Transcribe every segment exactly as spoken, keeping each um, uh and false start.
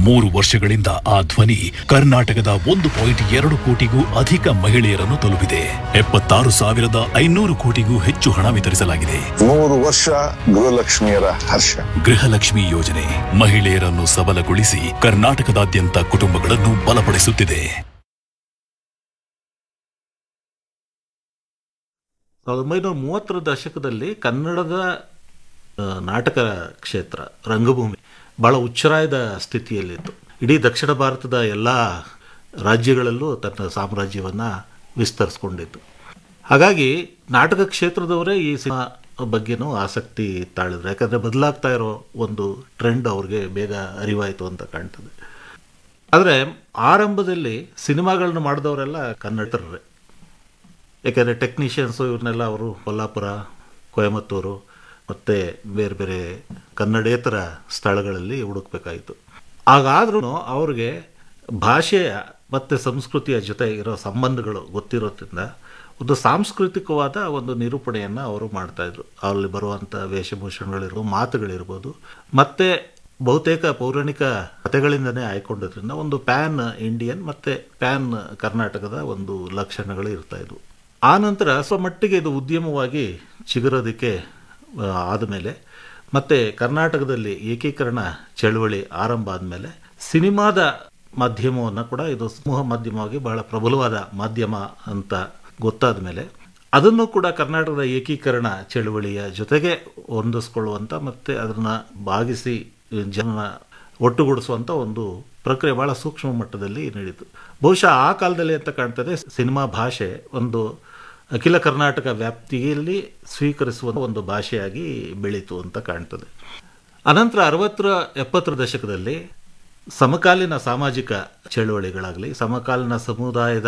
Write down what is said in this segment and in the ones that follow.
ಮೂರು ವರ್ಷಗಳಿಂದ ಆ ಧ್ವನಿ ಕರ್ನಾಟಕದ ಒಂದು ಪಾಯಿಂಟ್ ಎರಡು ಕೋಟಿಗೂ ಅಧಿಕ ಮಹಿಳೆಯರನ್ನು ತಲುಪಿದೆ. ಎಪ್ಪತ್ತಾರು ಸಾವಿರದ ಐನೂರು ಕೋಟಿಗೂ ಹೆಚ್ಚು ಹಣ ವಿತರಿಸಲಾಗಿದೆ. ಮೂರು ವರ್ಷ ಗೃಹಲಕ್ಷ್ಮಿಯರ ಹರ್ಷ. ಗೃಹಲಕ್ಷ್ಮಿ ಯೋಜನೆ ಮಹಿಳೆಯರನ್ನು ಸಬಲಗೊಳಿಸಿ ಕರ್ನಾಟಕದಾದ್ಯಂತ ಕುಟುಂಬಗಳನ್ನು ಬಲಪಡಿಸುತ್ತಿದೆ. ಸಾವಿರದ ಒಂಬೈನೂರ ಮೂವತ್ತರ ದಶಕದಲ್ಲಿ ಕನ್ನಡದ ನಾಟಕ ಕ್ಷೇತ್ರ ರಂಗಭೂಮಿ ಬಹಳ ಉಚ್ಚರಾಯದ ಸ್ಥಿತಿಯಲ್ಲಿತ್ತು. ಇಡೀ ದಕ್ಷಿಣ ಭಾರತದ ಎಲ್ಲ ರಾಜ್ಯಗಳಲ್ಲೂ ತನ್ನ ಸಾಮ್ರಾಜ್ಯವನ್ನು ವಿಸ್ತರಿಸ್ಕೊಂಡಿತ್ತು. ಹಾಗಾಗಿ ನಾಟಕ ಕ್ಷೇತ್ರದವರೇ ಈ ಸಿನಿಮಾ ಬಗ್ಗೆನೂ ಆಸಕ್ತಿ ತಾಳಿದ್ರು. ಯಾಕಂದರೆ ಬದಲಾಗ್ತಾ ಇರೋ ಒಂದು ಟ್ರೆಂಡ್ ಅವ್ರಿಗೆ ಬೇಗ ಅರಿವಾಯಿತು ಅಂತ ಕಾಣ್ತದೆ. ಆದರೆ ಆರಂಭದಲ್ಲಿ ಸಿನಿಮಾಗಳನ್ನ ಮಾಡಿದವರೆಲ್ಲ ಕನ್ನಡರೇ. ಯಾಕೆಂದರೆ ಟೆಕ್ನಿಷಿಯನ್ಸು ಇವ್ರನ್ನೆಲ್ಲ ಅವರು ಕೊಲ್ಲಾಪುರ, ಕೊಯಮತ್ತೂರು ಮತ್ತು ಬೇರೆ ಬೇರೆ ಕನ್ನಡೇತರ ಸ್ಥಳಗಳಲ್ಲಿ ಹುಡುಕಬೇಕಾಯಿತು. ಹಾಗಾದ್ರೂ ಅವ್ರಿಗೆ ಭಾಷೆಯ ಮತ್ತು ಸಂಸ್ಕೃತಿಯ ಜೊತೆ ಇರೋ ಸಂಬಂಧಗಳು ಗೊತ್ತಿರೋದ್ರಿಂದ ಒಂದು ಸಾಂಸ್ಕೃತಿಕವಾದ ಒಂದು ನಿರೂಪಣೆಯನ್ನು ಅವರು ಮಾಡ್ತಾಯಿದ್ರು. ಅಲ್ಲಿ ಬರುವಂಥ ವೇಷಭೂಷಣಗಳಿರ್ಬೋದು, ಮಾತುಗಳಿರ್ಬೋದು, ಮತ್ತು ಬಹುತೇಕ ಪೌರಾಣಿಕ ಕಥೆಗಳಿಂದನೇ ಆಯ್ಕೊಂಡಿದ್ರಿಂದ ಒಂದು ಪ್ಯಾನ್ ಇಂಡಿಯನ್ ಮತ್ತು ಪ್ಯಾನ್ ಕರ್ನಾಟಕದ ಒಂದು ಲಕ್ಷಣಗಳು ಇರ್ತಾಯಿದ್ವು. ಆ ನಂತರ ಸ್ವಲ್ಪ ಮಟ್ಟಿಗೆ ಇದು ಉದ್ಯಮವಾಗಿ ಚಿಗುರೋದಕ್ಕೆ ಆದಮೇಲೆ ಮತ್ತು ಕರ್ನಾಟಕದಲ್ಲಿ ಏಕೀಕರಣ ಚಳವಳಿ ಆರಂಭ ಆದಮೇಲೆ ಸಿನಿಮಾದ ಮಾಧ್ಯಮವನ್ನು ಕೂಡ ಇದು ಸಮೂಹ ಮಾಧ್ಯಮವಾಗಿ ಬಹಳ ಪ್ರಬಲವಾದ ಮಾಧ್ಯಮ ಅಂತ ಗೊತ್ತಾದ ಮೇಲೆ ಅದನ್ನು ಕೂಡ ಕರ್ನಾಟಕದ ಏಕೀಕರಣ ಚಳವಳಿಯ ಜೊತೆಗೆ ಹೊಂದಿಸ್ಕೊಳ್ಳುವಂಥ ಮತ್ತು ಅದನ್ನು ಭಾಗಿಸಿ ಜನ ಒಟ್ಟುಗೂಡಿಸುವಂಥ ಒಂದು ಪ್ರಕ್ರಿಯೆ ಭಾಳ ಸೂಕ್ಷ್ಮ ಮಟ್ಟದಲ್ಲಿ ನಡೀತು. ಬಹುಶಃ ಆ ಕಾಲದಲ್ಲಿ ಅಂತ ಕಾಣ್ತದೆ ಸಿನಿಮಾ ಭಾಷೆ ಒಂದು ಅಖಿಲ ಕರ್ನಾಟಕ ವ್ಯಾಪ್ತಿಯಲ್ಲಿ ಸ್ವೀಕರಿಸುವ ಒಂದು ಭಾಷೆಯಾಗಿ ಬೆಳೀತು ಅಂತ ಕಾಣ್ತದೆ. ಅನಂತರ ಅರವತ್ತರ ಎಪ್ಪತ್ತರ ದಶಕದಲ್ಲಿ ಸಮಕಾಲೀನ ಸಾಮಾಜಿಕ ಚಳುವಳಿಗಳಾಗಲಿ, ಸಮಕಾಲೀನ ಸಮುದಾಯದ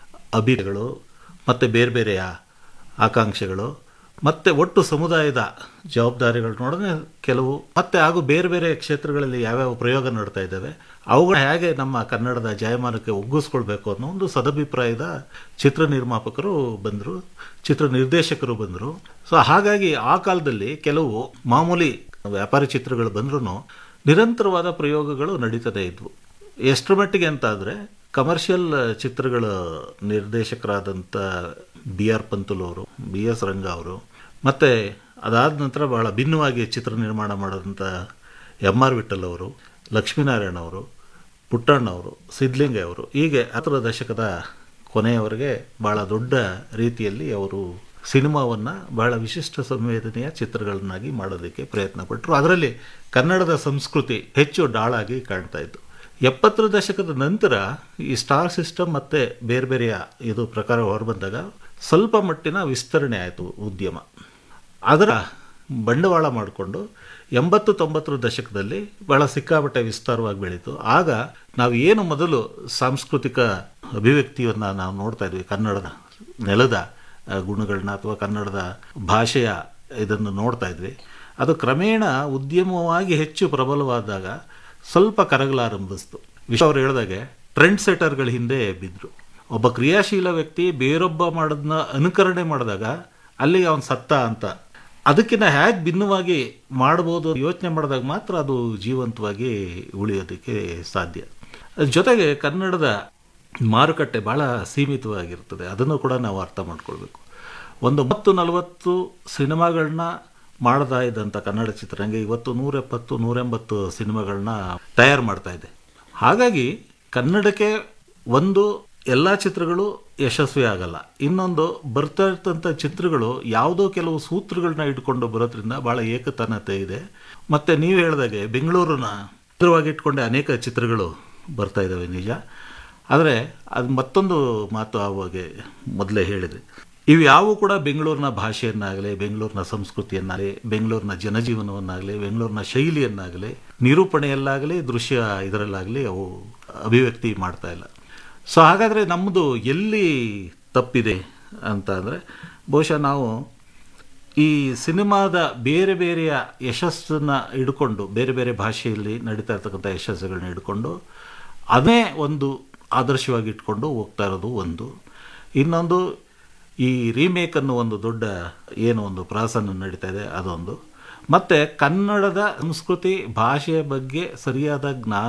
ಅಭಿಗಳು ಮತ್ತು ಬೇರೆ ಬೇರೆಯ ಆಕಾಂಕ್ಷೆಗಳು ಮತ್ತು ಒಟ್ಟು ಸಮುದಾಯದ ಜವಾಬ್ದಾರಿಗಳು ನೋಡಿದ್ರೆ ಕೆಲವು ಮತ್ತು ಹಾಗೂ ಬೇರೆ ಬೇರೆ ಕ್ಷೇತ್ರಗಳಲ್ಲಿ ಯಾವ್ಯಾವ ಪ್ರಯೋಗ ನೋಡ್ತಾ ಇದ್ದಾವೆ ಅವುಗಳ ಹೇಗೆ ನಮ್ಮ ಕನ್ನಡದ ಜಾಯಮಾನಕ್ಕೆ ಒಗ್ಗಿಸ್ಕೊಳ್ಬೇಕು ಅನ್ನೋ ಒಂದು ಸದಭಿಪ್ರಾಯದ ಚಿತ್ರ ನಿರ್ಮಾಪಕರು ಬಂದರು, ಚಿತ್ರ ನಿರ್ದೇಶಕರು ಬಂದರು. ಸೊ ಹಾಗಾಗಿ ಆ ಕಾಲದಲ್ಲಿ ಕೆಲವು ಮಾಮೂಲಿ ವ್ಯಾಪಾರಿ ಚಿತ್ರಗಳು ಬಂದ್ರೂ ನಿರಂತರವಾದ ಪ್ರಯೋಗಗಳು ನಡೀತದೇ ಇದ್ವು. ಎಷ್ಟರ ಮಟ್ಟಿಗೆ ಅಂತ ಆದರೆ ಕಮರ್ಷಿಯಲ್ ಚಿತ್ರಗಳ ನಿರ್ದೇಶಕರಾದಂಥ ಬಿ ಆರ್ ಪಂತುಲು ಅವರು, ಬಿ ಎಸ್ ರಂಗ ಅವರು, ಮತ್ತು ಅದಾದ ನಂತರ ಬಹಳ ಭಿನ್ನವಾಗಿ ಚಿತ್ರ ನಿರ್ಮಾಣ ಮಾಡೋದಂಥ ಎಮ್ ಆರ್ ವಿಠಲ್ ಅವರು, ಲಕ್ಷ್ಮೀನಾರಾಯಣ ಅವರು, ಪುಟ್ಟಣ್ಣವರು, ಸಿದ್ಲಿಂಗ ಅವರು, ಹೀಗೆ ಹತ್ತರ ದಶಕದ ಕೊನೆಯವರೆಗೆ ಭಾಳ ದೊಡ್ಡ ರೀತಿಯಲ್ಲಿ ಅವರು ಸಿನಿಮಾವನ್ನು ಬಹಳ ವಿಶಿಷ್ಟ ಸಂವೇದನೆಯ ಚಿತ್ರಗಳನ್ನಾಗಿ ಮಾಡೋದಕ್ಕೆ ಪ್ರಯತ್ನ ಪಟ್ಟರು. ಅದರಲ್ಲಿ ಕನ್ನಡದ ಸಂಸ್ಕೃತಿ ಹೆಚ್ಚು ಡಾಳಾಗಿ ಕಾಣ್ತಾ ಇತ್ತು. ಎಪ್ಪತ್ತರ ದಶಕದ ನಂತರ ಈ ಸ್ಟಾರ್ ಸಿಸ್ಟಮ್ ಮತ್ತು ಬೇರೆ ಬೇರೆಯ ಇದು ಪ್ರಕಾರ ಹೊರಬಂದಾಗ ಸ್ವಲ್ಪ ಮಟ್ಟಿನ ವಿಸ್ತರಣೆ ಆಯಿತು ಉದ್ಯಮ. ಅದರ ಬಂಡವಾಳ ಮಾಡಿಕೊಂಡು ಎಂಬತ್ತು ತೊಂಬತ್ತರ ದಶಕದಲ್ಲಿ ಭಾಳ ಸಿಕ್ಕಾಪಟ್ಟೆ ವಿಸ್ತಾರವಾಗಿ ಬೆಳೀತು. ಆಗ ನಾವು ಏನು ಮೊದಲು ಸಾಂಸ್ಕೃತಿಕ ಅಭಿವ್ಯಕ್ತಿಯನ್ನು ನಾವು ನೋಡ್ತಾ ಇದ್ವಿ, ಕನ್ನಡದ ನೆಲದ ಗುಣಗಳನ್ನ ಅಥವಾ ಕನ್ನಡದ ಭಾಷೆಯ ಇದನ್ನು ನೋಡ್ತಾ ಇದ್ವಿ, ಅದು ಕ್ರಮೇಣ ಉದ್ಯಮವಾಗಿ ಹೆಚ್ಚು ಪ್ರಬಲವಾದಾಗ ಸ್ವಲ್ಪ ಕರಗಲಾರಂಭಿಸ್ತು. ವಿಶ್ವ ಅವರು ಹೇಳಿದಾಗೆ ಟ್ರೆಂಡ್ ಸೆಟರ್ಗಳ ಹಿಂದೆ ಬಿದ್ದರು. ಒಬ್ಬ ಕ್ರಿಯಾಶೀಲ ವ್ಯಕ್ತಿ ಬೇರೊಬ್ಬ ಮಾಡೋದನ್ನ ಅನುಕರಣೆ ಮಾಡಿದಾಗ ಅಲ್ಲಿಗೆ ಅವನು ಸತ್ತ ಅಂತ. ಅದಕ್ಕಿಂತ ಹೇಗೆ ಭಿನ್ನವಾಗಿ ಮಾಡ್ಬೋದು ಯೋಚನೆ ಮಾಡಿದಾಗ ಮಾತ್ರ ಅದು ಜೀವಂತವಾಗಿ ಉಳಿಯೋದಕ್ಕೆ ಸಾಧ್ಯ. ಜೊತೆಗೆ ಕನ್ನಡದ ಮಾರುಕಟ್ಟೆ ಭಾಳ ಸೀಮಿತವಾಗಿರ್ತದೆ, ಅದನ್ನು ಕೂಡ ನಾವು ಅರ್ಥ ಮಾಡ್ಕೊಳ್ಬೇಕು. ಒಂದು ಮೂವತ್ತು ನಲವತ್ತು ಸಿನಿಮಾಗಳನ್ನ ಮಾಡ್ತಾ ಇದ್ದಂಥ ಕನ್ನಡ ಚಿತ್ರರಂಗ ಇವತ್ತು ನೂರ ಎಪ್ಪತ್ತು ನೂರೆಂಬತ್ತು ಸಿನಿಮಾಗಳನ್ನ ತಯಾರು ಮಾಡ್ತಾ ಇದೆ. ಹಾಗಾಗಿ ಕನ್ನಡಕ್ಕೆ ಒಂದು ಎಲ್ಲ ಚಿತ್ರಗಳು ಯಶಸ್ವಿ ಆಗಲ್ಲ, ಇನ್ನೊಂದು ಬರ್ತಾ ಇರ್ತಂಥ ಚಿತ್ರಗಳು ಯಾವುದೋ ಕೆಲವು ಸೂತ್ರಗಳನ್ನ ಇಟ್ಕೊಂಡು ಬರೋದ್ರಿಂದ ಭಾಳ ಏಕತಾನತೆ ಇದೆ. ಮತ್ತು ನೀವು ಹೇಳಿದಾಗೆ ಬೆಂಗಳೂರನ್ನ ಕೇಂದ್ರವಾಗಿ ಇಟ್ಕೊಂಡೆ ಅನೇಕ ಚಿತ್ರಗಳು ಬರ್ತಾ ಇದ್ದಾವೆ ನಿಜ. ಆದರೆ ಅದು ಮತ್ತೊಂದು ಮಾತು ಆವಾಗೆ ಮೊದಲೇ ಹೇಳಿದೆ, ಇವು ಯಾವೂ ಕೂಡ ಬೆಂಗಳೂರಿನ ಭಾಷೆಯನ್ನಾಗಲಿ, ಬೆಂಗಳೂರಿನ ಸಂಸ್ಕೃತಿಯನ್ನಾಗಲಿ, ಬೆಂಗಳೂರಿನ ಜನಜೀವನವನ್ನಾಗಲಿ, ಬೆಂಗಳೂರಿನ ಶೈಲಿಯನ್ನಾಗಲಿ, ನಿರೂಪಣೆಯಲ್ಲಾಗಲಿ, ದೃಶ್ಯ ಇದರಲ್ಲಾಗಲಿ ಅವು ಅಭಿವ್ಯಕ್ತಿ ಮಾಡ್ತಾ ಇಲ್ಲ. ಸೊ ಹಾಗಾದರೆ ನಮ್ಮದು ಎಲ್ಲಿ ತಪ್ಪಿದೆ ಅಂತ ಅಂದರೆ ಬಹುಶಃ ನಾವು ಈ ಸಿನಿಮಾದ ಬೇರೆ ಬೇರೆಯ ಯಶಸ್ಸನ್ನು ಹಿಡ್ಕೊಂಡು ಬೇರೆ ಬೇರೆ ಭಾಷೆಯಲ್ಲಿ ನಡೀತಾ ಇರ್ತಕ್ಕಂಥ ಯಶಸ್ಸುಗಳನ್ನ ಹಿಡ್ಕೊಂಡು ಅದೇ ಒಂದು ಆದರ್ಶವಾಗಿ ಇಟ್ಕೊಂಡು ಹೋಗ್ತಾ ಇರೋದು ಒಂದು. ಇನ್ನೊಂದು ಈ ರೀಮೇಕ್ ಅನ್ನೋ ಒಂದು ದೊಡ್ಡ ಏನು ಒಂದು ಪ್ರಾಸನ್ನು ನಡೀತಾ ಇದೆ ಅದೊಂದು. ಮತ್ತು ಕನ್ನಡದ ಸಂಸ್ಕೃತಿ ಭಾಷೆಯ ಬಗ್ಗೆ ಸರಿಯಾದ ಜ್ಞಾನ